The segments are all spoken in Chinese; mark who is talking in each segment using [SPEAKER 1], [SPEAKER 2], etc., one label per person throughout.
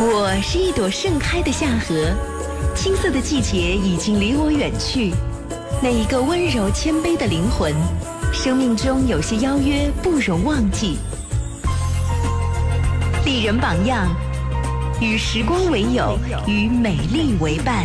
[SPEAKER 1] 我是一朵盛开的夏荷，青涩的季节已经离我远去。那一个温柔谦卑的灵魂，生命中有些邀约不容忘记。丽人榜样，与时光为友，与美丽为伴。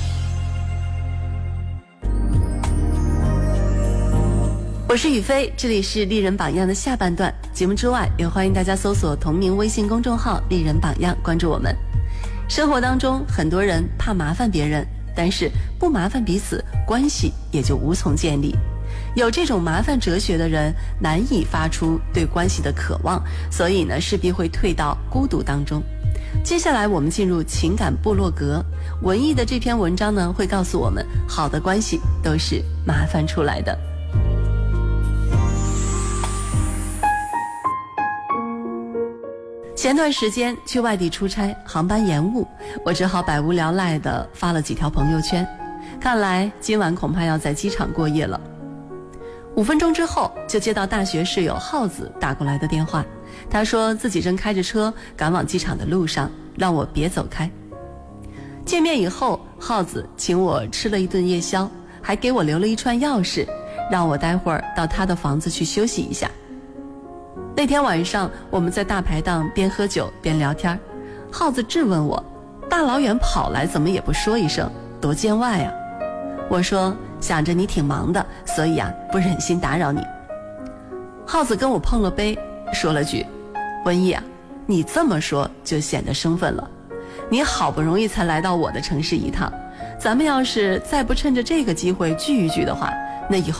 [SPEAKER 2] 我是雨飞，这里是丽人榜样的下半段。节目之外，也欢迎大家搜索同名微信公众号丽人榜样，关注我们。生活当中很多人怕麻烦别人，但是不麻烦彼此，关系也就无从建立。有这种麻烦哲学的人，难以发出对关系的渴望，所以呢，势必会退到孤独当中。接下来我们进入情感部落格，文艺的这篇文章呢，会告诉我们，好的关系都是麻烦出来的。前段时间去外地出差，航班延误，我只好百无聊赖地发了几条朋友圈。看来今晚恐怕要在机场过夜了。5分钟之后，就接到大学室友浩子打过来的电话，他说自己正开着车赶往机场的路上，让我别走开。见面以后，浩子请我吃了一顿夜宵，还给我留了一串钥匙，让我待会儿到他的房子去休息一下。那天晚上，我们在大排档边喝酒边聊天，浩子质问我，大老远跑来怎么也不说一声，多见外啊。我说想着你挺忙的，所以不忍心打扰你。浩子跟我碰了杯，说了句，文艺你这么说就显得生分了，你好不容易才来到我的城市一趟，咱们要是再不趁着这个机会聚一聚的话，那以后